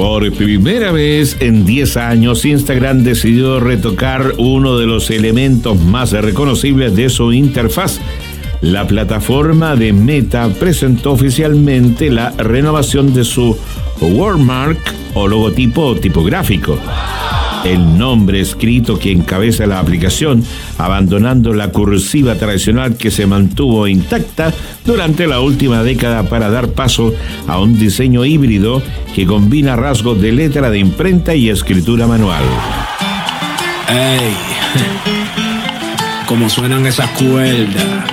Por primera vez en 10 años, Instagram decidió retocar uno de los elementos más reconocibles de su interfaz. La plataforma de Meta presentó oficialmente la renovación de su watermark o logotipo tipográfico. El nombre escrito que encabeza la aplicación, abandonando la cursiva tradicional que se mantuvo intacta durante la última década para dar paso a un diseño híbrido que combina rasgos de letra de imprenta y escritura manual. ¡Ey! Como suenan esas cuerdas.